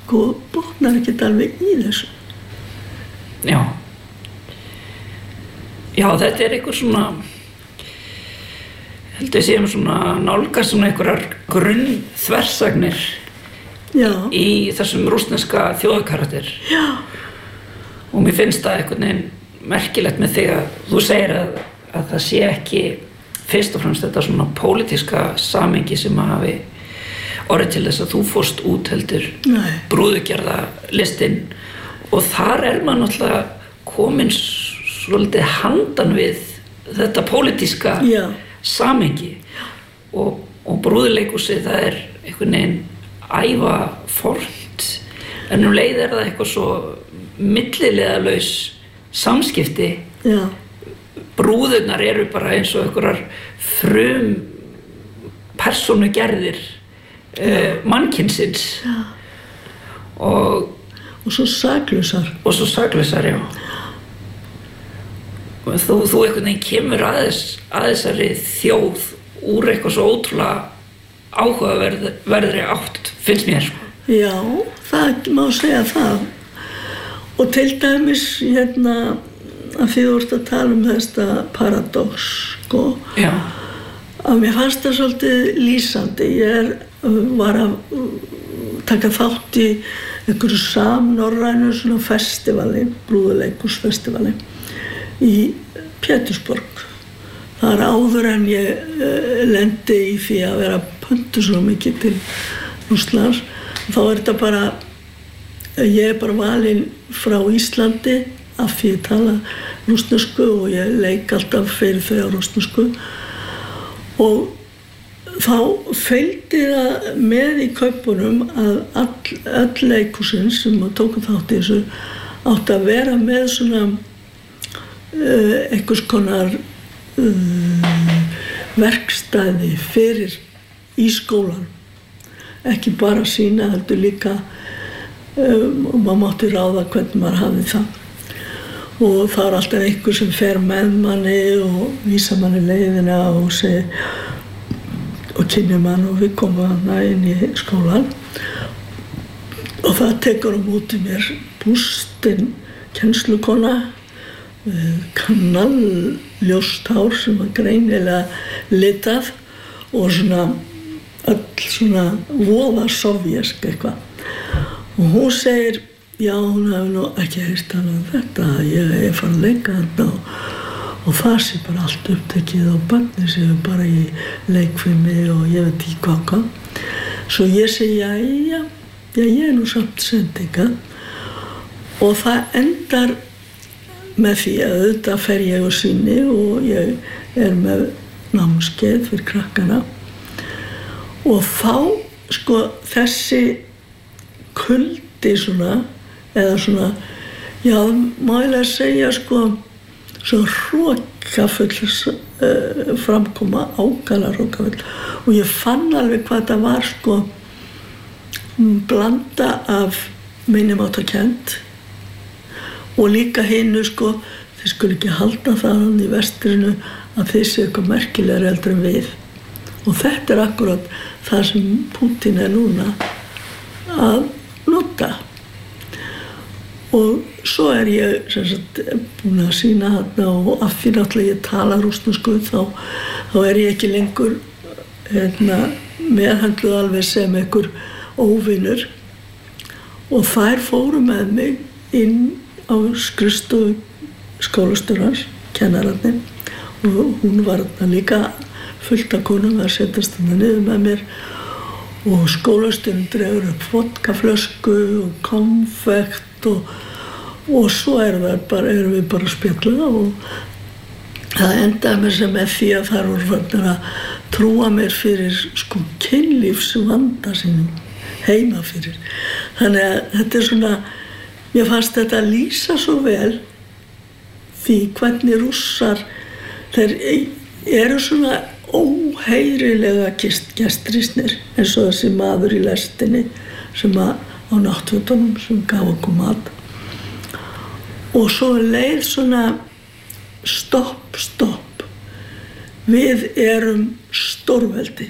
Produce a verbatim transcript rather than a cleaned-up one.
sko botnar ekki alveg í þessu. Já. Já, þetta er einhver svona, heldur ég séum svona nálgast svona einhverjar grunnþversagnir Já. í þessum rússneska þjóðkarakter. Já. Og mér finnst það einhvern veginn merkilegt með þig að þú segir að, að það sé ekki fyrst og fremst þetta svona pólitíska samhengi sem að hafi orðið til þess að þú fórst út heldur brúðugerða listin og þar er maður náttúrulega komin svolítið handan við þetta pólitíska Já. samhengi og, og brúðuleikhúsið það er einhvern veginn æva fornt en um leið er það eitthvað svo millilegalaus samskipti. Já. Brúðurnar eru bara eins og einhverjar frum persónugerðir uh, mannkynsins og og svo saklausar og svo saklausar, já og þú, þú einhvern veginn kemur að, þess, að þessari þjóð úr eitthvað svo ótrúlega áhugaverðri átt finnst mér sko. Já, það má segja það og til dæmis hérna að því þú ert að tala um þetta paradox sko Já. að mér fannst það svolítið lýsandi ég er, var að taka þátt í einhverju samnorrænu svona festivali brúðuleikhúsfestivali í Pétursborg það er áður en ég uh, lendi í því að vera pöntu svo mikið til Rússlands þá er þetta bara ég er bara valin frá Íslandi af því ég tala rússnesku og ég leik alltaf fyrir þau á rússnesku og þá fylgdi það með í kaupunum að all, öll leikhúsin sem tókum þátt í þessu átti að vera með svona uh, einhvers konar uh, verkstæði fyrir í skólan ekki bara sína heldur líka um, og maður mátti ráða hvernig maður hafði það og það er alltaf einhver sem fer með manni og vísa manni leiðina og segir og kynni mann og við komum hana inn í skólan og það tekur á móti mér Bústin kennslukona með kannalljóst hár sem var greinilega litað og svona öll svona voða sovjesk eitthvað og hún segir já, hún hefði nú ekki heyrt hana um þetta ég er farið að leika þarna og, og það sé bara allt upptekið og barnið séu bara í leikfimi og ég veit ekki hvað hvað svo ég segi, já, já, já, ég er nú samt sendinga og það endar með því að auðvitað fer ég á sýni og ég er með námskeið fyrir krakkana og þá, sko, þessi kuldi svona eða svona, já, má ég að segja sko, svona hrokafull uh, framkoma, ákala hrokafull og ég fann alveg hvað þetta var sko blanda af minnimáttakennd og líka hinu sko, þið skulu ekki halda það hann í vestrinu að þið séu eitthvað merkilegar heldur en við og þetta er akkurat það sem Pútín er núna að nota og svo er ég sem sagt búin að sýna þarna og af því náttúrulega ég tala rússnesku þá, þá er ég ekki lengur hérna, meðhöndluð alveg sem einhver óvinur og þær fóru með mig inn á skrifstofu skólastjórans, kennararnir og hún var þarna líka fullt af konum að setjast þarna niður með mér og skólastjórinn dregur upp vodkaflösku og konfekt og, og svo er bara, erum við bara að spjalla og það endaði mér sem með því að þar voru farnir að trúa mér fyrir sko kynlífsvanda sínum heima fyrir. Þannig að þetta er svona, mér fannst þetta að lýsa svo vel því hvernig Rússar, þeir eru svona óheyrilega gestrisnir eins og þessi maður í lestinni sem að á náttfötunum sem gaf okkur mat og svo leið svona stopp, stopp við erum stórveldi